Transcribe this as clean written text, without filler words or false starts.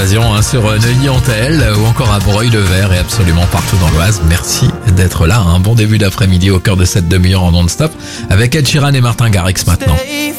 occasion sur Neuilly-en-Thelle ou encore à Breuil-le-Vert et absolument partout dans l'Oise. Merci d'être là. Un bon début d'après-midi au cœur de cette demi-heure en non-stop avec Ed Sheeran et Martin Garrix maintenant.